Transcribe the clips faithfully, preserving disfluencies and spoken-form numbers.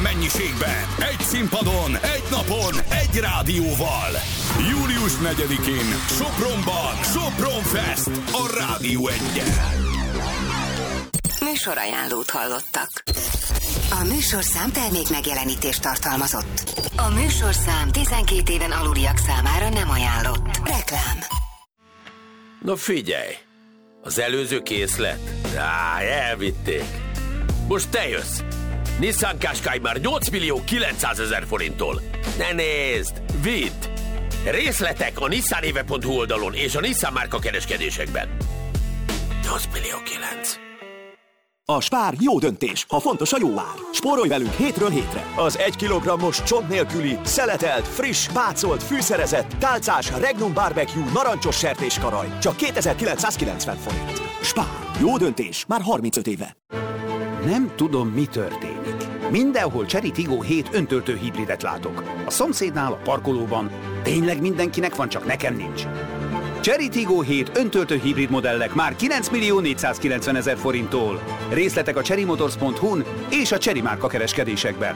mennyiségben, egy színpadon, egy napon, egy rádióval. július negyedikén Sopronban Sopron Fest a Rádió Egyen. Műsorajánlót hallottak. A műsorszám termék megjelenítést tartalmazott. A műsorszám tizenkét éven aluliak számára nem ajánlott. Reklám. Na figyelj, az előző készlet? Á, elvitték. Most te jössz. Nissan Qashqai már nyolc millió kilencszázezer forinttól. Ne nézd, vidd! Részletek a nissanéve pont hu oldalon és a Nissan márka kereskedésekben. nyolc millió kilenc. A Spár jó döntés, ha fontos a jó ár. Spórolj velünk hétről hétre. Az egy kilogrammos csont nélküli, szeletelt, friss, pácolt, fűszerezett, tálcás Regnum Barbecue narancsos sertéskaraj. Csak kétezer-kilencszázkilencven forint. Spár. Jó döntés. Már harmincöt éve. Nem tudom, mi történik. Mindenhol Chery Tiggo hét öntöltő hibridet látok. A szomszédnál, a parkolóban. Tényleg mindenkinek van, csak nekem nincs. Chery Tiggo hét öntöltő hibrid modellek már kilenc millió négyszázkilencvenezer forinttól. Részletek a chery motors pont hu-n és a Chery márka kereskedésekben.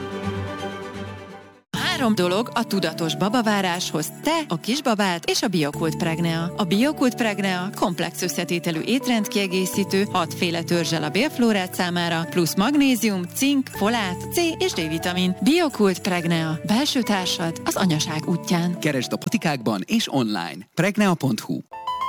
Három dolog a tudatos babaváráshoz: te, a kisbabád és a Biokult Pregnea. A Biokult Pregnea komplex összetételű étrendkiegészítő, hatféle törzsel a bélflórát számára, plusz magnézium, cink, folát, C és D-vitamin. Biokult Pregnea. Belső társad az anyaság útján. Keresd a butikákban és online. pregnea pont hu.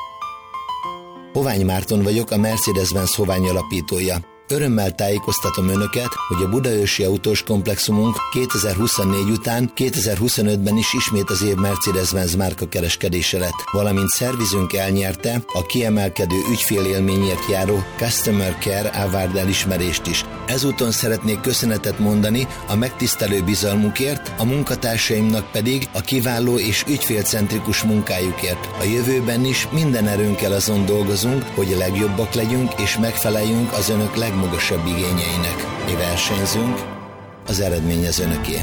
Hovány Márton vagyok, a Mercedes-Benz Hovány alapítója. Örömmel tájékoztatom Önöket, hogy a budaörsi autós komplexumunk kétezer-huszonnégy után kétezer-huszonötben is ismét az év Mercedes-Benz márka kereskedése lett, valamint szervizünk elnyerte a kiemelkedő ügyfélélményért járó Customer Care Award elismerést is. Ezúton szeretnék köszönetet mondani a megtisztelő bizalmukért, a munkatársaimnak pedig a kiváló és ügyfélcentrikus munkájukért. A jövőben is minden erőnkkel azon dolgozunk, hogy a legjobbak legyünk és megfeleljünk az Önök leg magasabb igényeinek. Mi versenyzünk, az eredmény az Önöké.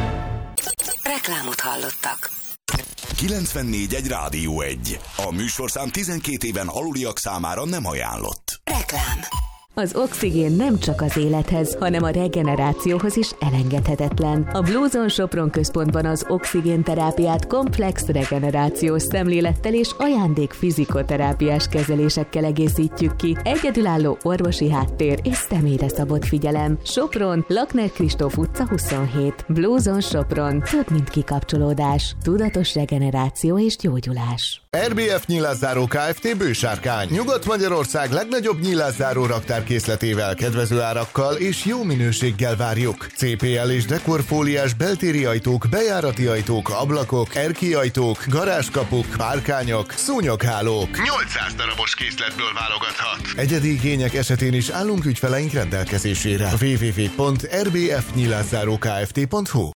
Reklámot hallottak. kilencvennégy egy Rádió egy. A műsorszám tizenkét éven aluliak számára nem ajánlott. Reklám. Az oxigén nem csak az élethez, hanem a regenerációhoz is elengedhetetlen. A Blue Zone Sopron központban az oxigénterápiát komplex regenerációs szemlélettel és ajándék fizikoterápiás kezelésekkel egészítjük ki. Egyedülálló orvosi háttér és személyre szabott figyelem. Sopron, Lakner Kristóf utca huszonhét. Blue Zone Sopron. Több, mint kikapcsolódás. Tudatos regeneráció és gyógyulás. er bé ef Nyilászáró Kft. Bősárkány. Nyugat-Magyarország legnagyobb nyilászáró raktárkészletével, kedvező árakkal és jó minőséggel várjuk. cé pé el és dekorfóliás beltéri ajtók, bejárati ajtók, ablakok, erkély ajtók, garázskapuk, párkányok, szúnyoghálók. nyolcszáz darabos készletből válogathat. Egyedi igények esetén is állunk ügyfeleink rendelkezésére. double-u double-u double-u pont er bé ef nyilászáró kft pont hu.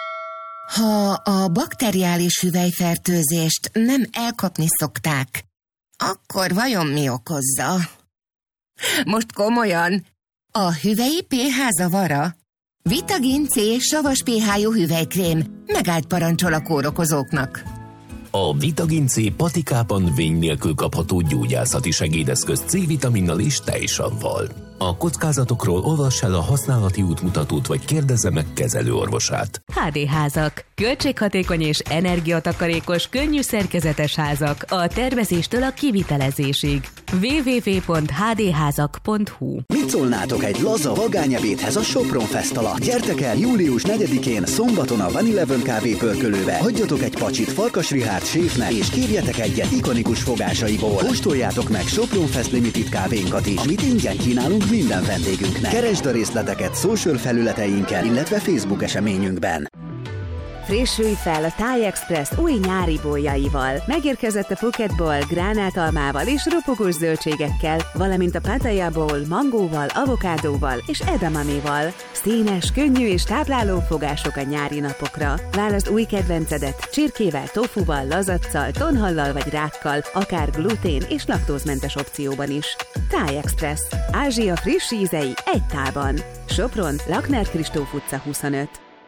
Ha a bakteriális hüvelyfertőzést nem elkapni szokták, akkor vajon mi okozza? Most komolyan, a hüvelyi pé há zavara? Vitagin C savas pé há-jú hüvelykrém megállt parancsol a kórokozóknak. A Vitagin C patikában vény nélkül kapható gyógyászati segédeszköz C-vitaminnal és tejsavval. A kockázatokról olvass el a használati útmutatót, vagy kérdezze meg kezelőorvosát. há dé házak. Költséghatékony és energiatakarékos, könnyű szerkezetes házak a tervezéstől a kivitelezésig. double-u double-u double-u pont há dé házak pont hu. Mit szólnátok egy laza vagányebédhez a Sopron Fest alatt? Gyertek el július negyedikén szombaton a Van Eleven kávé pörkölőbe. Hagyjatok egy pacsit Farkas Richárd séfnek, és kérjetek egyet ikonikus fogásaiból. Kóstoljátok meg Sopron Fest Limited kávénkat is, amit ingyen kínálunk minden vendégünknek. Keresd a részleteket social felületeinken, illetve Facebook eseményünkben. Frissülj fel a Thai Express új nyári boljaival. Megérkezett a Phuket Bowl gránátalmával és ropogós zöldségekkel, valamint a Pattaya Bowl mangóval, avokádóval és edamaméval. Színes, könnyű és tápláló fogások a nyári napokra. Válaszd új kedvencedet csirkével, tofuval, lazaccal, tonhallal vagy rákkal, akár glutén és laktózmentes opcióban is. Thai Express. Ázsia friss ízei egy tálban. Sopron, Lakner Kristóf utca huszonöt.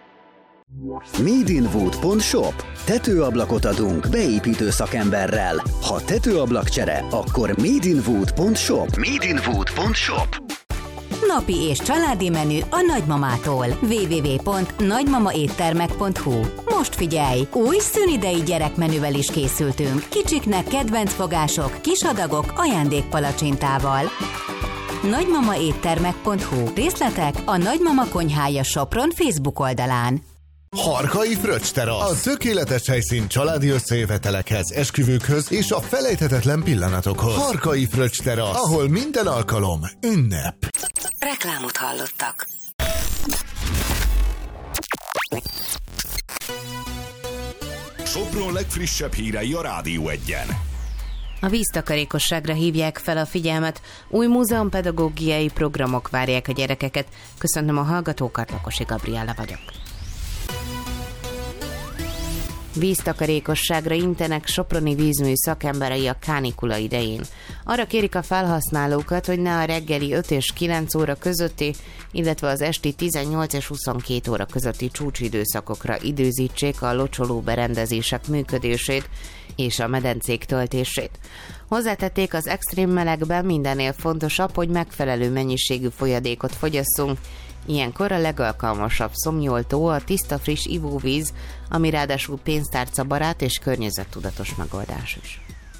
Madeinwood pont shop. Tetőablakot adunk beépítő szakemberrel. Ha tetőablakcsere, akkor Madeinwood pont shop. Madeinwood pont shop. napi és családi menü a nagymamától. double-u double-u double-u pont nagymamaéttermek pont hu. Most figyelj! Új szünidei gyerekmenüvel is készültünk. Kicsiknek kedvenc fogások, kis adagok, ajándékpalacsintával. nagymamaéttermek pont hu. Részletek a Nagymama Konyhája Sopron Facebook oldalán. Harkai Fröccsterasz. A tökéletes helyszín családi összejövetelekhez, esküvőkhöz és a felejthetetlen pillanatokhoz. Harkai Fröccsterasz, ahol minden alkalom ünnep. Reklámot hallottak. Sopron legfrissebb hírei a Rádió Egyen. A víztakarékosságra hívják fel a figyelmet, új múzeumpedagógiai programok várják a gyerekeket. Köszönöm a hallgatókat, Lakosi Gabriella vagyok. Víztakarékosságra intenek soproni vízmű szakemberei a kánikula idején. Arra kérik a felhasználókat, hogy ne a reggeli öt és kilenc óra közötti, illetve az esti tizennyolc és huszonkét óra közötti csúcsidőszakokra időzítsék a locsoló berendezések működését és a medencék töltését. Hozzátették, az extrém melegben mindennél fontosabb, hogy megfelelő mennyiségű folyadékot fogyasszunk. Ilyenkor a legalkalmasabb szomnyoltó a tiszta friss ivóvíz, ami ráadásul pénztárcabarát és környezettudatos megoldás is.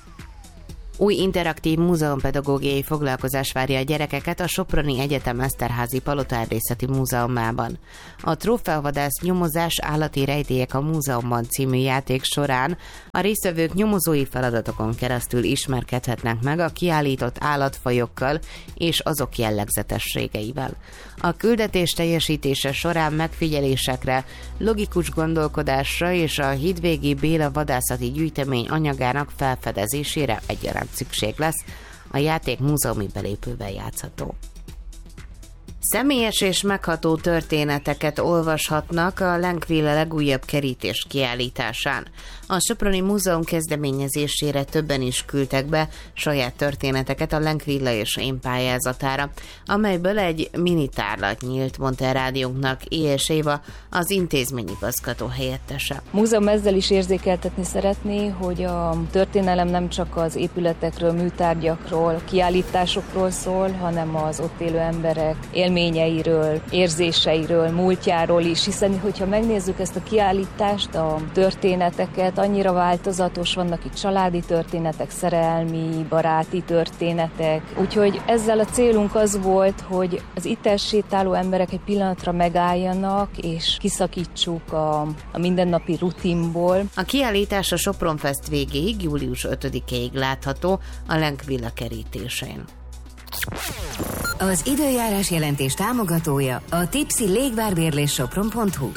Új interaktív múzeumpedagógiai foglalkozás várja a gyerekeket a Soproni Egyetem Eszterházi Palotaerdészeti Múzeumában. A Trófeavadász nyomozás állati rejtélyek a múzeumban című játék során a résztvevők nyomozói feladatokon keresztül ismerkedhetnek meg a kiállított állatfajokkal és azok jellegzetességeivel. A küldetés teljesítése során megfigyelésekre, logikus gondolkodásra és a Hídvégi Béla vadászati gyűjtemény anyagának felfedezésére egyaránt szükség lesz. A játék múzeumi belépővel játszható. Személyes és megható történeteket olvashatnak a Lenkvilla legújabb kerítés kiállításán. A Soproni Múzeum kezdeményezésére többen is küldtek be saját történeteket a Lenkvilla és én pályázatára, amelyből egy mini tárlat nyílt, mondta a rádiónknak Éhes Éva, az intézményigazgató helyettese. A múzeum ezzel is érzékeltetni szeretné, hogy a történelem nem csak az épületekről, műtárgyakról, kiállításokról szól, hanem az ott élő emberek élményeiről, érzéseiről, múltjáról is, hiszen hogyha megnézzük ezt a kiállítást, a történeteket, annyira változatos, vannak itt családi történetek, szerelmi, baráti történetek. Úgyhogy ezzel a célunk az volt, hogy az itt elsétáló emberek egy pillanatra megálljanak, és kiszakítsuk a, a mindennapi rutinból. A kiállítás a Sopron Fest végéig, július ötödikéig látható a Lenkvilla kerítésén. Az időjárás jelentés támogatója a Tipsy légvárbérlés sopron pont hu.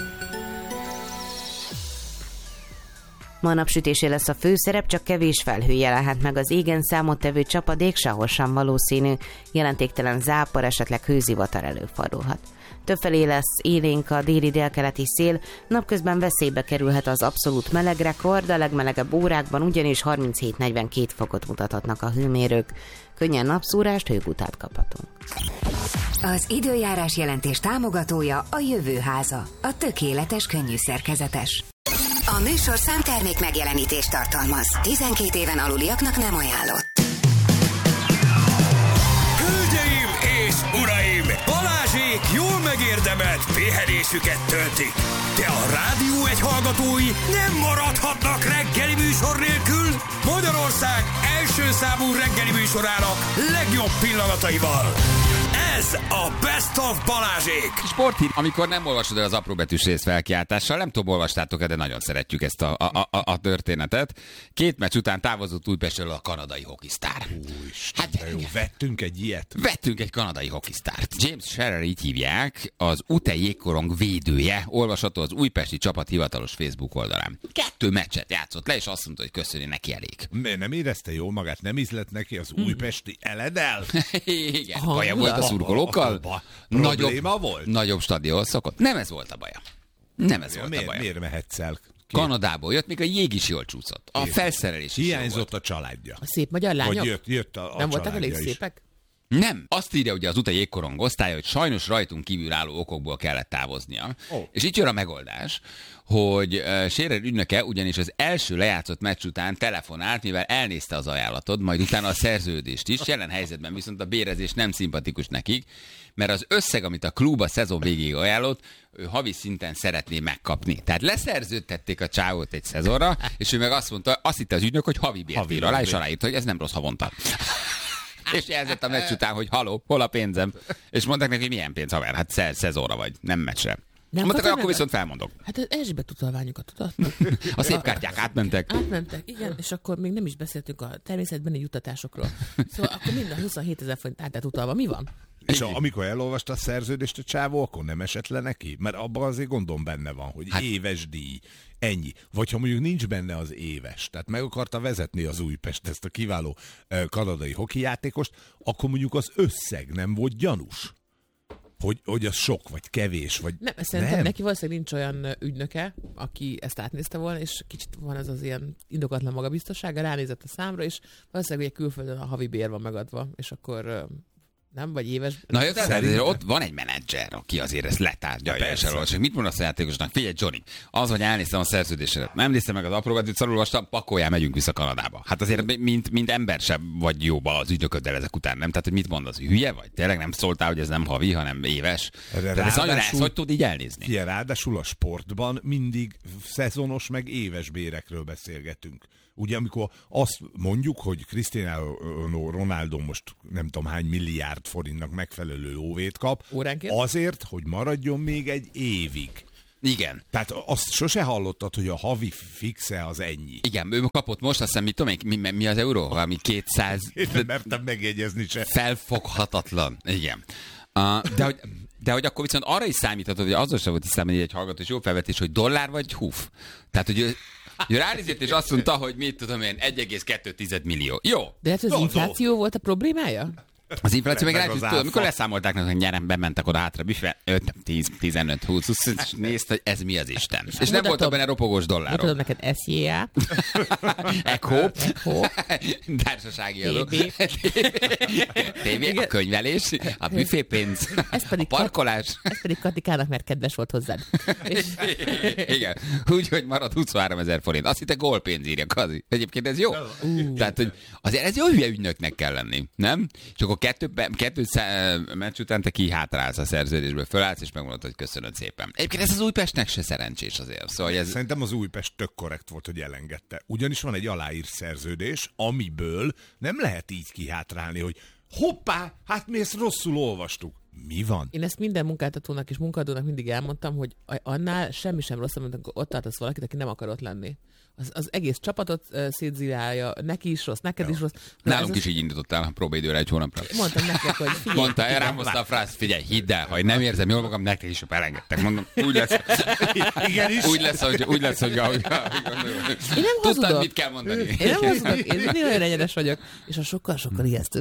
Ma napsütésé lesz a főszerep, csak kevés felhő jelenhet meg az égen, számottevő csapadék sehol sem valószínű, jelentéktelen zápor, esetleg hőzivatar előfordulhat. Többfelé lesz élénk a déli délkeleti szél, napközben veszélybe kerülhet az abszolút melegrekord, a legmelegebb órákban ugyanis harminchét-negyvenkét fokot mutathatnak a hőmérők. Könnyen napszúrást, hőgutát kaphatunk. Az időjárás jelentés támogatója a Jövőháza, a tökéletes könnyű szerkezetes. A műsor számtermék megjelenítést tartalmaz. tizenkét éven aluliaknak nem ajánlott. Hölgyeim és uraim! Balázsék jól megérdemelt pihenésüket töltik. De a Rádió egy hallgatói nem maradhatnak reggeli műsor nélkül. Magyarország első számú reggeli műsorának legjobb pillanataival. Ez a Best of Balázsék! Sporthír, amikor nem olvasod el az apróbetűs részfelkiáltással, nem tudom, olvastátok-e, de nagyon szeretjük ezt a, a, a, a történetet. Két meccs után távozott Újpestről a kanadai hokisztár. Hát jó, vettünk egy ilyet. Vettünk egy kanadai hokisztárt. James Scherer, így hívják, az u té jégkorong védője, olvasható az újpesti csapat hivatalos Facebook oldalán. Kettő meccset játszott le, és azt mondta, hogy köszöni, neki elég. Miért nem érezte jól magát? Nem ízlett neki az újpesti eledel? Igen, baja volt a szurkolókkal? Nagyobb, volt? Nagyobb stadion szokott. Nem ez volt a baja. Nem ez volt miért, a baja. Miért mehetsz el? Kanadából jött, még a jég is jól csúszott. A felszerelés is hiányzott a családja. A szép magyar lányok? Vagy jött, jött a, a nem voltak elég szépek? Nem. Azt írja ugye az utai jégkorong osztálya, hogy sajnos rajtunk kívül álló okokból kellett távoznia. Oh. És itt jön a megoldás, hogy uh, Scherer ügynöke ugyanis az első lejátszott meccs után telefonált, mivel elnézte az ajánlatod, majd utána a szerződést is. Jelen helyzetben viszont a bérezés nem szimpatikus nekik, mert az összeg, amit a klub a szezon végéig ajánlott, ő havi szinten szeretné megkapni. Tehát leszerződtették a csávót egy szezonra, és ő meg azt mondta, azt hitte az ügynök, hogy havi bért ír alá, és aláírt, hogy ez nem rossz havonta. És jelzett a meccs után, hogy haló, hol a pénzem? És mondták neki, hogy milyen pénz, haver? Hát szezonra vagy, nem meccsre. Nem, mondták, hogy akkor viszont felmondok. Hát az Erzsébet utalványokat tudod. A szép kártyák átmentek. Átmentek, igen, és akkor még nem is beszéltünk a természetbeni juttatásokról. Szóval akkor minden huszonhét ezer forint át utalva. Mi van? És a, amikor elolvasta a szerződést a csávó, akkor nem esett le neki? Mert abban azért gondom benne van, hogy hát, éves díj, ennyi. Vagy ha mondjuk nincs benne az éves, tehát meg akarta vezetni az Újpest ezt a kiváló uh, kanadai hokijátékost, akkor mondjuk az összeg nem volt gyanús. Hogy, hogy az sok, vagy kevés, vagy nem. Szerintem nem. Neki valószínűleg nincs olyan ügynöke, aki ezt átnézte volna, és kicsit van ez az ilyen indokatlan magabiztossága, ránézett a számra, és valószínűleg ugye külföldön a havi bér van megadva, és akkor nem, vagy éves... Na jó, tehát ott van egy menedzser, aki azért ezt letárgyalja és elolvasja. Mit mondasz a játékosnak? Figyelj, Johnny, az, hogy elnéztem a szerződésedet, nem néztem meg az aprókat, hogy szarulvastam, pakoljál, megyünk vissza Kanadába. Hát azért, mint, mint ember sem vagy jóba az ügynököddel ezek után, nem? Tehát, hogy mit mondasz, hülye vagy? Tényleg nem szóltál, hogy ez nem havi, hanem éves? Tehát ez nagyon ezt, hogy tud így elnézni? Figyelj, ráadásul a sportban mindig szezonos meg éves bérekről beszélgetünk. Ugye, amikor azt mondjuk, hogy Cristiano Ronaldo most nem tudom hány milliárd forintnak megfelelő óvét kap, óránként? Azért, hogy maradjon még egy évig. Igen. Tehát azt sose hallottad, hogy a havi fixe az ennyi. Igen, ő kapott most, azt hiszem, mit tudom én, mi, mi az euró? Valami kétszáz... Én nem mertem megjegyezni se. Felfoghatatlan. Igen. Uh, de, hogy, de hogy akkor viszont arra is számíthatod, hogy azon sem volt hiszem, hogy egy hallgatós jó felvetés, hogy dollár vagy húf. Tehát, hogy ő ránézett, és azt mondta, hogy mit tudom én, egy egész kettő millió. Jó. De hát az jó, infláció volt a problémája? Az infláció meg, meg rájött, tudod, amikor leszámolták, hogy nyerem, bementek oda hátra, büfé, öt, tíz, tizenöt, húsz, és nézd, hogy ez mi az Isten. És, és nem voltak benne ropogós dollárok. Mutatom neked es jé á. Echo. Társasági adó. té vé, a könyvelés, a büfépénz, a parkolás. Ez pedig Katikának, mert kedves volt hozzád. Igen. Úgyhogy marad huszonhárom ezer forint. Azt hitte gólpénz írja, Kazi. Egyébként ez jó. Tehát, hogy azért ez jó hülye ügynöknek kell lenni, nem? És akkor kettő, kettő meccs után te kihátrálsz a szerződésből, fölállsz, és megmondod, hogy köszönöd szépen. Egyébként ez az Újpestnek se szerencsés azért. Szóval ez... Szerintem az Újpest tök korrekt volt, hogy elengedte. Ugyanis van egy aláírt szerződés, amiből nem lehet így kihátrálni, hogy hoppá, hát mi ezt rosszul olvastuk. Mi van? Én ezt minden munkáltatónak és munkadónak mindig elmondtam, hogy annál semmi sem rosszabb, mint amikor ott tartasz valakit, aki nem akar ott lenni. Az, az egész csapatot uh, szétzilálja, neki is rossz, neked Jó. is rossz. Nálunk is így indítottál a próbaidőre egy hónapra. Mondtam nektek, hogy figyelj. Mondta, elrámozta a frász, figyelj, hidd el, ha nem érzem jól magam, nektek is elengedtek. Mondom, úgy lesz. Igenis. Úgy lesz, hogy, úgy lesz, hogy ahogy gondolom. Én nem hazudok. Tudtad, mit kell mondani. Én nem hazudok, én mindig nagyon egyenes vagyok, és a sokkal-sokkal ijesztőbb.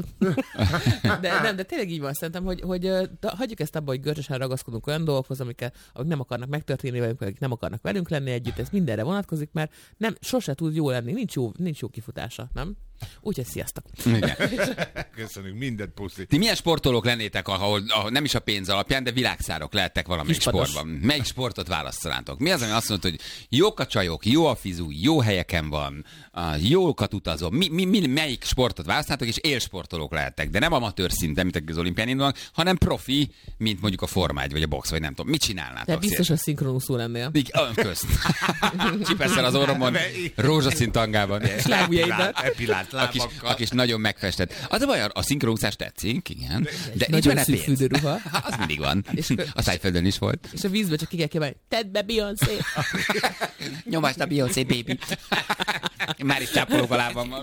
De nem, de tényleg így van, szerintem, hogy, hogy hagyjuk ezt abba, hogy görcsösen ragaszkodunk olyan dolgokhoz, amiket, amik nem akarnak megtörténni velünk, akik nem akarnak velünk lenni együtt, ez mindenre vonatkozik, mert nem, sose tud jó lenni, nincs jó, nincs jó kifutása, nem? Úgyhogy sziasztok! Igen. Köszönjük, mindent puszi. Ti milyen sportolók lennétek, ahol, ahol nem is a pénz alapján, de világszárok lehettek valamelyik Kispados. sportban? Melyik sportot választanátok? Mi az, ami azt mondta, hogy jók a csajok, jó a fizu, jó helyeken van, jókat utazom. Mi, mi, mi, melyik sportot választanátok, és élsportolók lehettek, de nem amatőr szinten, mint az olimpián indulnak, hanem profi, mint mondjuk a Forma egy, vagy a box, vagy nem tudom. Mit csinálnátok? De biztos, hogy szinkronuszú lennél. Igen, közt. Csipesszel az orromon, rózsaszín tangában. Epilált Akis, akis nagyon megfestett. Az a baj, a szinkronúszás tetszik, igen. De, de nincs nagyon benne szűk pénz. fürdőruha. Az mindig van. A Szájföldön is volt. És a vízbe csak ki kell kiemelni. Tedd be, Beyoncé! Nyomásd a Beyoncé, baby. Már is csápolok a lábammal.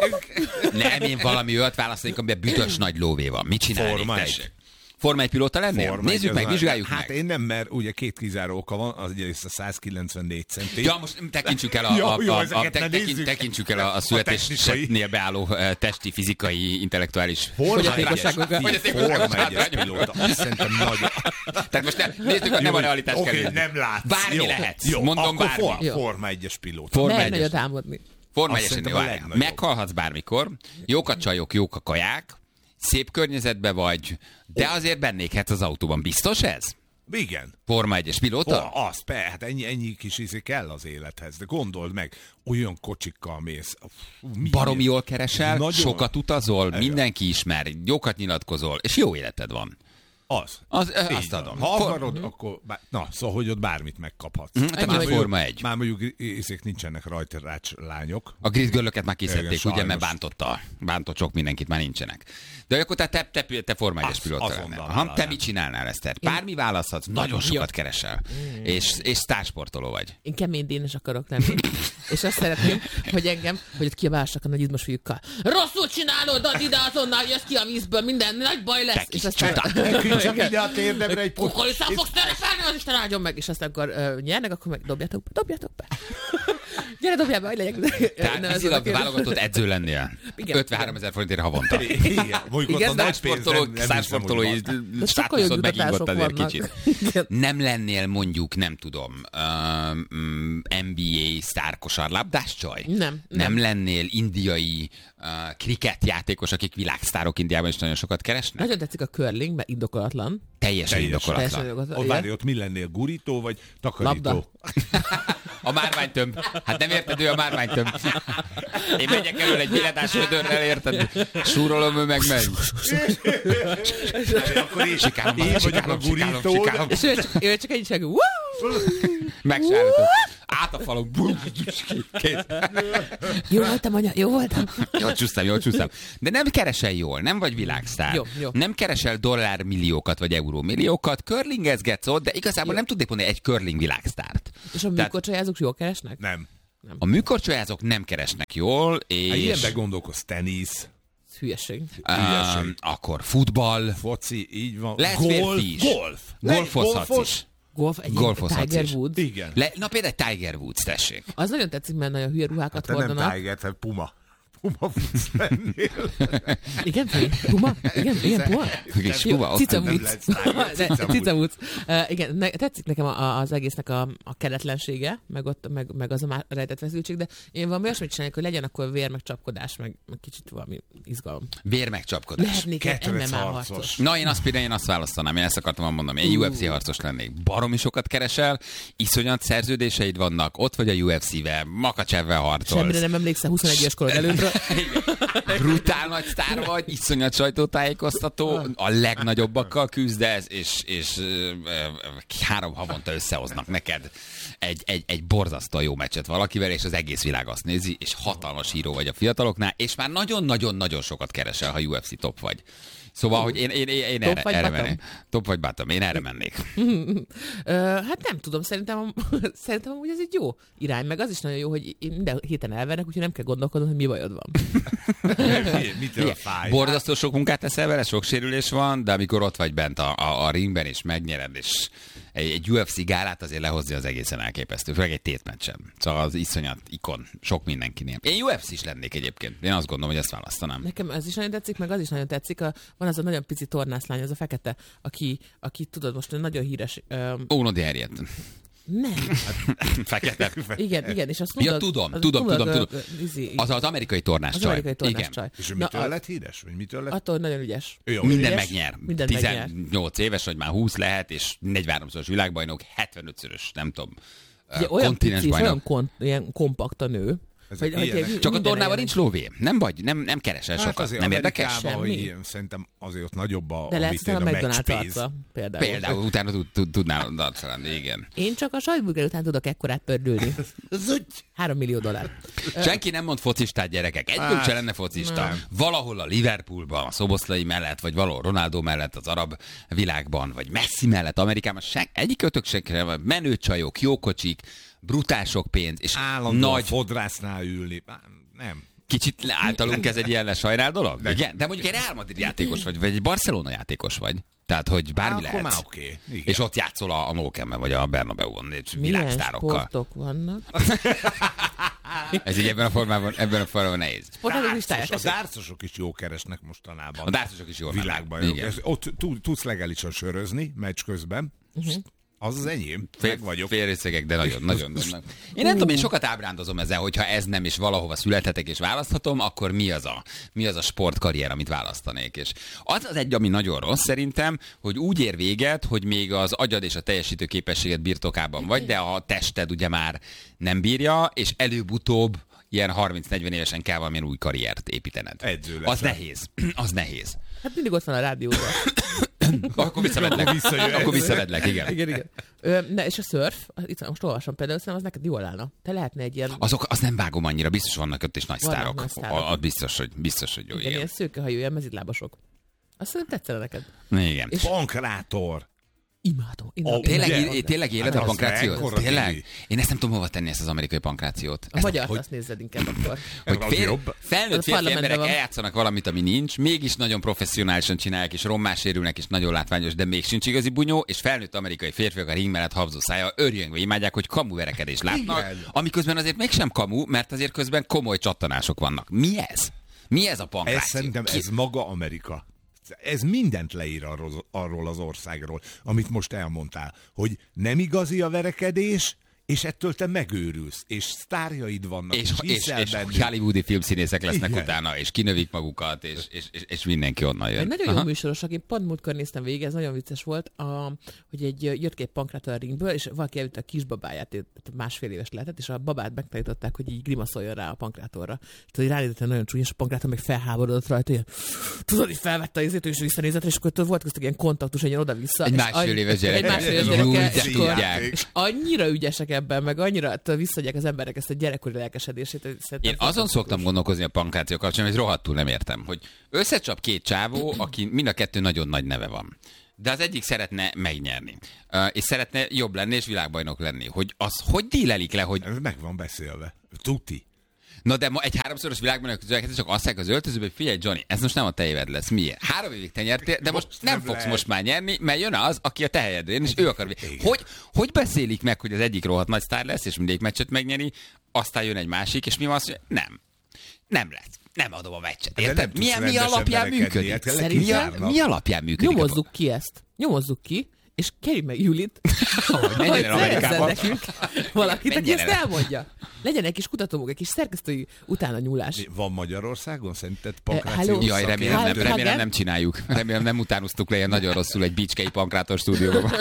Nem, én valami olyat választanék, amiben büdös nagy lóvé van. Mit csinálnék, tessék? Forma egy pilóta lennél? Forma Nézzük meg, vizsgáljuk hát meg. én nem, mert ugye két kizáró oka van, az egyrészt a száz kilencvennégy centi. Ja, most tekintsük el a, jó, a, jó, a, a, ne tekint, tekintsük el a, a születésnél beálló uh, testi, fizikai, intellektuális fogyatékosságokat. Forma egyes pilóta. Azt szerintem nagyon. Tehát most ne, nézzük, hogy nem a realitás okay, kell. nem látsz. Bármi jó, lehet. Jó, mondom bármi. For, forma egyes pilóta. Meg nagyot álmodni. Forma egyes, meghalhatsz bármikor. Jók a csajok, jók a kaják. szép környezetben vagy, de azért bennékhetsz az autóban. Biztos ez? Igen. Forma egyes pilóta? Oh, az, persze, hát ennyi, ennyi kis ízi kell az élethez, de gondold meg, olyan kocsikkal mész. Baromi jól keresel, Nagyon... sokat utazol, Igen. mindenki ismer, jókat nyilatkozol, és jó életed van. Az. az azt adom. Ha For... akarod, uh-huh. akkor... Bár... Na, szóval, hogy ott bármit megkaphatsz. Uh-huh. Te már Forma egy. Már mondjuk észék nincsenek rajta rács lányok. A gridgirlöket már kiszedték, Igen, ugye, mert bántotta. Bántott sok mindenkit, már nincsenek. De akkor te, te, te, te Forma egyes pilóta lennél. Ha te mit csinálnál, Eszter? Bármi választhatsz, nagyon sokat keresel. Mm. És, és sztársportoló vagy. Én kemény dénes akarok lenni. És azt szeretném, hogy engem, hogy ott kiabálsak a nagy izmos fiúkkal. Rosszul csinálod, add ide azonnal, jössz ki a vízből, minden nagy baj lesz. Tekis, és aztán... Csak ide a térdemre egy pont. Kukoricán fogsz terepelni, az Isten áldjon meg. És aztán akkor uh, nyernek, akkor meg dobjátok be, dobjátok be. Gyere, dobjál be, hogy legyek. Tehát vízilag válogatott edző lennél. ötvenhárom ezer forintért havonta. Igen, mondjuk sztársportolói státuszod megingottad egy kicsit. Nem lennél mondjuk, nem tudom, um, en bé á sztárkosarlabdás csaj? Nem, nem. Nem lennél indiai uh, krikett játékos, akik világsztárok Indiában is nagyon sokat keresnek? Nagyon tetszik a curling, mert indokolatlan. Teljesen indokolatlan. Ott várj, ott mi lennél? Gurító vagy takarító? A márványtömb. Hát nem érted, ő a márványtömb. Én megyek elől egy billetás ödörrel, érted? Súrolom, ő meg megy. Akkor én sikálom, én vagyok sikálom, a gurító. sikálom. És ő csak, ő csak egy csak megsállított. Át a falon. Jó voltam, anya, jó voltam. Jól csúsztam, jól csúsztam. De nem keresel jól, nem vagy világsztár. Jó, jó. Nem keresel dollármilliókat vagy eurómilliókat, curlingezgetsz ott, de igazából jó. Nem tudnék mondani egy curling világsztárt. És a műkorcsolyázók jól keresnek? Nem. nem. A műkorcsolyázók nem keresnek jól, és... Hát ilyenben gondolkozz, tenisz. Hülyeség. Um, akkor futball. Foci, így van. Lehet golf, férfi is. Golf. Golfozhatsz is. Golf, egy Golfozhatsz Tiger is. Woods. Igen. Le, na például egy Tiger Woods, tessék. Az nagyon tetszik, mert nagyon hülye ruhákat hát hordanak. nem Tiger, te Puma. Puma Woods lennél. Igen, Puma? Igen, igen, Puma? Puma. Cica Woods. Cica Woods. Igen, ne, tetszik nekem az egésznek a, a keretlensége, meg, ott, meg, meg az a már rejtett feszültség, de én valami olyasmit csinálják, hogy legyen akkor vér, meg csapkodás, meg, meg kicsit valami izgalom. Vér, meg csapkodás. Lehetnék egy em em á harcos. Na, én azt például én azt választanám, én ezt akartam mondani, én uh. u ef cé harcos lennék. Baromi sokat keresel, iszonyat szerződéseid vannak, ott vagy a u ef cé-vel, Makacsevvel harcolsz. Semmire nem emlékszel huszonegy éves korod előtt. Brutál nagy sztár vagy, iszonyat sajtótájékoztató, a legnagyobbakkal küzdesz, és, és uh, három havonta összehoznak neked egy, egy, egy borzasztó jó meccset valakivel, és az egész világ azt nézi, és hatalmas híró vagy a fiataloknál, és már nagyon-nagyon-nagyon sokat keresel, ha u ef cé top vagy. Szóval, hogy én, én, én, én erre, erre mennék. Top vagy bottom, én erre mennék. Hát nem tudom, szerintem, szerintem amúgy ez egy jó irány, meg az is nagyon jó, hogy minden héten elvernek, úgyhogy nem kell gondolkodnod, hogy mi bajod van. Mitől fáj? Borzasztó sok munkát teszel vele, sok sérülés van, de amikor ott vagy bent a, a, a ringben, és megnyered, és egy, egy u ef cé gálát azért lehozni az egészen elképesztő, főleg egy tétmeccsen. Szóval az iszonyat ikon, sok mindenkinél. Én u ef cé is lennék egyébként. Én azt gondolom, hogy ezt választanám. Nekem ez is nagyon tetszik, meg az is nagyon tetszik. A, van az a nagyon pici tornászlány, az a fekete, aki, aki tudod, most nagyon híres. Um... Óno de Harriet. Nem. Fekete. Igen, igen, és azt ja, mondod, tudom, az, tudom, tudom, tudom. Izi, az az amerikai tornás az csaj. amerikai tornás igen. csaj. És mitől lett híres? Vagy mitől lett? Attól nagyon ügyes. Jó, minden ügyes, megnyer. Minden tizennyolc megnyer. Éves, vagy már húsz lehet, és negyvenháromszoros világbajnok, hetvenötszörös, nem tudom, ugye, olyan pici, olyan kon, ilyen kompakt a nő. Hogy, hogy csak a tornában nincs lóvé. Nem vagy, nem, nem keresel hát sokat. Nem érdekes? Semmi. Ilyen, szerintem azért ott nagyobb a, de lehet, a, a McDonald's arca, például. Például utána tud, tud, tudnál arcalni, igen. Én csak a sajtburger után tudok ekkorát pördülni. Három millió dollár. Senki nem mond focistát, gyerekek. Egyből se lenne focista. Nem. Valahol a Liverpoolban, a Szoboszlai mellett, vagy valahol Ronaldo mellett az arab világban, vagy Messi mellett Amerikában, sen, egyik ötök senkire, menő csajok, jó kocsik, brutál sok pénz, és állandóan nagy fodrásznál ülni. Nem. Kicsit általunk ez egy ilyen lesajnál dolog? De, igen, de mondjuk egy Real Madrid játékos vagy, vagy egy Barcelona játékos vagy. Tehát, hogy bármi Á, lehet. Okay. És ott játszol a, a No-Camben, vagy a Bernabeu-on világsztárokkal. Milyen sportok vannak? Ez így ebben a formában, ebben a formában nehéz. Dárcos, a dárcosok is jó keresnek mostanában. A dárcosok is jó világban. Ott tudsz legálisan sörözni, meccs közben. Uh-huh. Az az enyém. Meg vagyok. Félrészegek, de nagyon, nagyon. nagyon. Én nem tudom, én sokat ábrándozom ezzel, hogyha ez nem is valahova születhetek és választhatom, akkor mi az a, mi az a sportkarrier, amit választanék. És az az egy, ami nagyon rossz szerintem, hogy úgy ér véget, hogy még az agyad és a teljesítő képességed birtokában vagy, de a tested ugye már nem bírja, és előbb-utóbb ilyen harminc-negyven évesen kell valamilyen új karriert építened. Edző az nehéz. Az nehéz. Hát mindig ott van a rádióban. Akkor visszavedlek. Akkor visszavedlek, igen. igen, igen. Ö, ne, és a szörf, itt most olvasom például, szerintem az neked jól állna. Te lehetne egy ilyen... Azok, azt nem vágom annyira, biztos vannak ott is nagy Vannak sztárok. nagy sztárok. A, a, biztos, hogy, biztos, hogy jó, igen. igen. Ilyen szőkehajú, ilyen mezitlábasok. Azt szerintem tetszene neked. Igen. És... Pankrátor. Imádom. Oh, tényleg, tényleg éled hát a pankrációt? Tényleg? Én ezt nem tudom hova tenni, ezt az amerikai pankrációt. A magyar hogy... azt nézzed inkább akkor. Hogy fél, felnőtt férfi emberek van. Eljátszanak valamit, ami nincs, mégis nagyon professzionálisan csinálják, és rommá sérülnek, és nagyon látványos, de még sincs igazi bunyó, és felnőtt amerikai férfiak a ring mellett habzó szája örjöngve imádják, hogy kamu verekedést látnak, amiközben azért mégsem kamu, mert azért közben komoly csattanások vannak. Mi ez? Mi ez a pankráció? Ez szerintem Ki... ez maga Amerika. Ez mindent leír arról, arról az országról, amit most elmondtál, hogy nem igazi a verekedés, és ettől te megőrülsz, és sztárjaid vannak, és, és, és, és hollywoodi filmszínészek lesznek igen. utána, és kinövik magukat, és, és, és, és mindenki onnan jön. Egy nagyon jó műsorosak, én pont múltkor néztem végig, ez nagyon vicces volt, a, hogy egy jött ki egy pankrátor a ringből, és valaki elvitte a kisbabáját, másfél éves lehetett, és a babát megtanították, hogy így grimaszoljon rá a pankrátorra. És tudod, ránézett nagyon csúnya, és a pankrátor meg felháborodott rajta, ilyen, tudod, hogy felvette az és visszanézett, és akkor volt köztük ilyen kontaktus, egy ilyen oda-vissza. Egy másfél éves gyerek. Egy másfél éves gyerek. És annyira ügyesek ebben, meg annyira visszaadják az emberek ezt a gyerekkori lelkesedését. Én azon szoktam gondolkozni a pankráció kapcsán, hogy rohadtul nem értem, hogy összecsap két csávó, aki mind a kettő nagyon nagy neve van. De az egyik szeretne megnyerni, és szeretne jobb lenni, és világbajnok lenni. Hogy az hogy dílelik le, hogy... Ez meg van beszélve. Tuti. Na de ma egy háromszoros világbajnok közül csak azt az öltözőbe, hogy figyelj Johnny, ez most nem a te éved lesz. Miért? Három évig te nyertél, de most, most nem, nem fogsz lehet. Most már nyerni, mert jön az, aki a te helyedén, és ő akar. Hogy, hogy beszélik meg, hogy az egyik rohadt nagy sztár lesz, és mindegyik meccset megnyeri, aztán jön egy másik, és mi van az, hogy nem. Nem lesz. Nem adom a meccset. Érted? Mi, mi alapján működik? Szerintem mi, mi alapján működik? Nyomozzuk ki ezt. Nyomozzuk ki, és kérjük meg Julit, hogy szerezzen nekünk valakit, aki ezt elmondja. Legyen egy kis kutatómunka, egy kis szerkesztői utána nyúlás. Van Magyarországon szerinted pankráció? Uh, Jaj, remélem, nem, remélem nem csináljuk. Remélem nem utánoztuk le ilyen nagyon rosszul egy bicskei pankrátor stúdióban.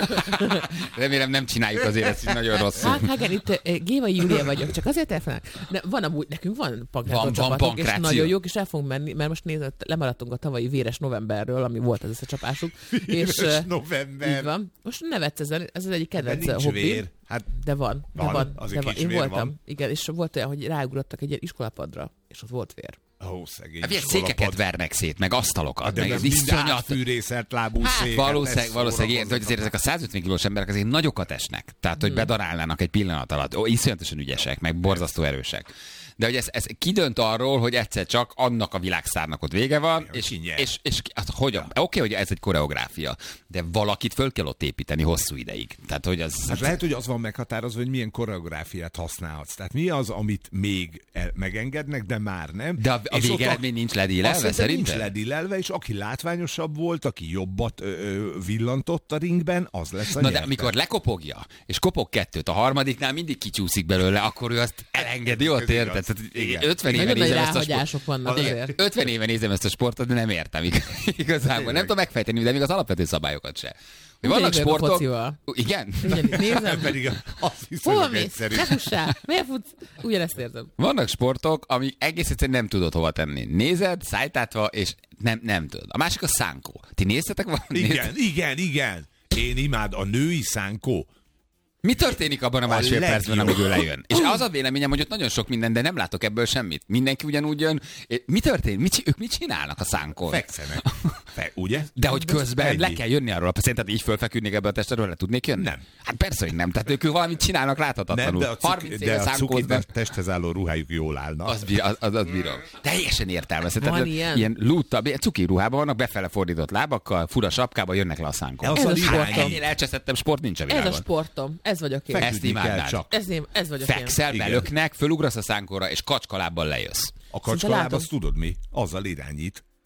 Remélem nem csináljuk azért ezt így nagyon rosszul. Hát, Hagen, itt Gévai Júlia vagyok, csak azért elfelelek. Ne, van amúgy, nekünk van pankrátor csapatok, és nagyon jók, és el fogunk menni, mert most nézd, lemaradtunk a tavalyi véres novemberről, ami volt az összecsapásuk. Véres és, november. Így van. Most nevetsz ezen, ez az egyik kedvenc hobbi. Hát de van, van, de van. De van. Én voltam, van. Igen, és volt olyan, hogy ráugrottak egy ilyen iskolapadra, és ott volt vér. Ó, szegény. Hát, székeket vernek szét, meg asztalokat, de meg ez iszonyat fűrészelt lábú hát, széket. Valószínűleg, valószínűleg hogy azért ezek a százötven kilós emberek azért nagyokat esnek. Tehát, hogy hmm. bedarálnának egy pillanat alatt. Ó, iszonyatosan ügyesek, meg borzasztó erősek. De hogy ez, ez kidönt arról, hogy egyszer csak annak a világszárnak ott vége van, ja, és, és, és, és az, hogyan? Oké, okay, hogy ez egy koreográfia, de valakit föl kell ott építeni hosszú ideig. Tehát, hogy az, hát lehet, hogy az van meghatározva, hogy milyen koreográfiát használhatsz. Tehát mi az, amit még megengednek, de már nem. De a, a végeredmény nincs ledílelve, szerintem? Nincs ledílelve, és aki látványosabb volt, aki jobbat ö, ö, villantott a ringben, az lesz a Na nyerte. De amikor lekopogja, és kopog kettőt, a harmadiknál mindig kicsúszik belőle, akkor ő azt elengedi, ott érted? ötven éve nézem ezt a sport... vannak azért. ötven éve nézem ezt a sportot, de nem értem igazából. Nem tudom megfejteni, de még az alapvető szabályokat se. Hogy vannak sportok... Igen? Nézem. Pedig az viszonylag egyszerű. Ne fussál! Miért futsz? Ugyanezt érzem. Vannak sportok, amik egész egyszerűen nem tudod hova tenni. Nézed, szájtátva, és nem, nem tudod. A másik a szánkó. Ti néztetek valamit? Igen, igen, igen. Én imád a női szánkó. Mi történik abban a másfél percben, amíg ő lejön? És az a véleményem, hogy ott nagyon sok minden, de nem látok ebből semmit. Mindenki ugyanúgy jön. Mi történik? Mit, ők mit csinálnak a szánkon? Fekszenek. Fe, ugye? De hogy közben Ennyi. Le kell jönni arról. Szerinted így fölfeküdnék ebből a testről, le tudnék jönni? Nem. Hát persze, hogy nem. Tehát ők valamit csinálnak láthatatlanul. Nem, de a, cuk, de a cuki testhez álló ruhájuk jól állna. Az, az, az, az bírom. Teljesen értelmezhető. Van ilyen? Ilyen lúta, cuki ruhában vannak, befele fordított lábakkal, fura sapkában jönnek le a szánkon. Ez a sportom. Ennél elcseszettem sport nincs a világon. Ez a sportom. Ez vagyok én. Ezt imádnád. Ez, én, ez vagyok Fekszel, belöknek, fölugrasz a szánkóra, és kacskalábbal lejössz. A kacskaláb, azt tudod mi? Azzal irányít.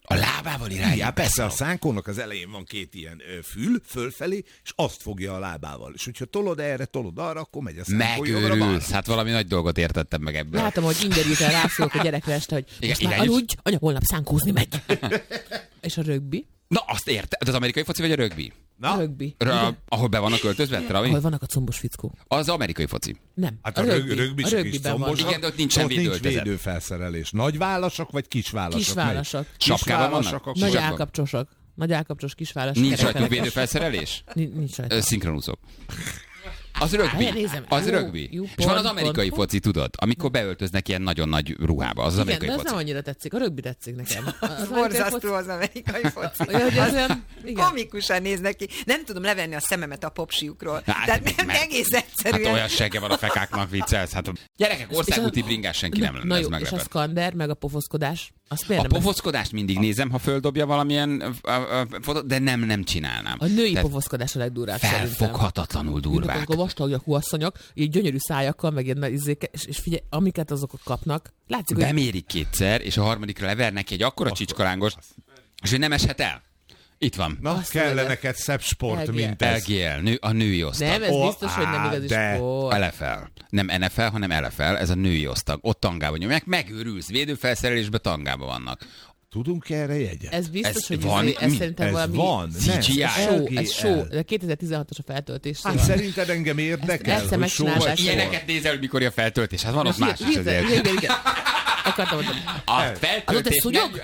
A lábával irányít. Ja, persze, a szánkónak az elején van két ilyen ö, fül, fölfelé, és azt fogja a lábával. És hogyha tolod erre, tolod arra, akkor megy a szánkó jobbra. Megőrülsz. Hát valami nagy dolgot értettem meg ebből. Látom, hogy ingerülten rászólok a gyerekre este, hogy Igen, most már igen, aludj, anya holnap szánkózni megy. És a rögbi? Na, azt érte. De az amerikai foci vagy a rögbi? Na? A rögbi. Ra, ahol be vannak költözve, Travi? Ahol vannak a combos fickó. Az amerikai foci. Nem. Hát a, a rögbi, rögbi a csak is combosak. Igen, de ott nincs semmi nincs védőöltözet. védőfelszerelés. Nagy válasok vagy kis válasok? Kis válasok. Sapkában vannak? Nagy állkapcsosak. Nagy állkapcsos kis válasok. Nincs rajtuk védőfelszerelés? Nincs rajtuk. Szinkronúszok. Az rögbi. Az rögbi. És van az amerikai foci, tudod, amikor beöltöznek ilyen nagyon nagy ruhába. Az az igen, amerikai de az foci. nem annyira tetszik. A rögbi tetszik nekem. Az borzasztó az amerikai foci. Komikusan néznek ki. Nem tudom levenni a szememet a popsiukról. Hát, Tehát nem mert, egész egyszerűen. Hát olyan segge van a fekáknak, viccelsz. Hát gyerekek, országúti bringás senki nem lenne. Na jó, ez és a skander, meg a pofoszkodás. A pofoszkodást mindig nézem, ha földobja valamilyen fotót, de nem, nem csinálnám. A női pofoszkodás a legdurvább szerintem. Felfoghatatlanul durvák. Amikor vastagjakú asszonyok, így gyönyörű szájakkal, meg ilyen izéke, és, és figyelj, amiket azok kapnak, látszik, hogy... Bemérik kétszer, és a harmadikra lever neki egy akkora csicskalángos, és ő nem eshet el. Itt van. Na, azt kell neked szebb sport, mint ez. el gé el, nő, a női osztag. Nem, ez oh, biztos, á, hogy nem igazi de. sport. el ef el. Nem en ef el, hanem el ef el, ez a női osztag. Ott tangában nyomják, megőrülsz, védőfelszerelésben tangában vannak. Tudunk erre jegyet? Ez biztos, ez hogy van, ez, ez szerintem ez valami... van, cé gé í. Ez show, ez show. De kétezer-tizenhatos a feltöltés. Hát szerinted engem érdekel, ezt, hogy show vagy ilyeneket nézel, hogy mikor a feltöltés. Hát van ott más is azért. Igen, igen. Akartam mondani. A feltöltés...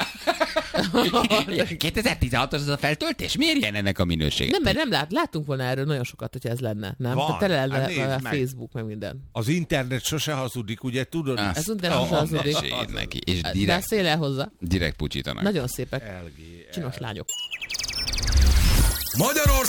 Az kétezer-tizenhatos az a feltöltés? Miért ilyen ennek a minősége? Nem, mert nem lát, látunk volna erről nagyon sokat, hogyha ez lenne. Nem? Van. Tehát tele lenne Hát a Facebook, meg minden. Az internet sose hazudik, ugye tudod? Azt ez internet sose hazudik. Neki. És direkt, beszél el hozzá. Direkt pucsítanak. Nagyon szépek. Csinos lányok. Magyarország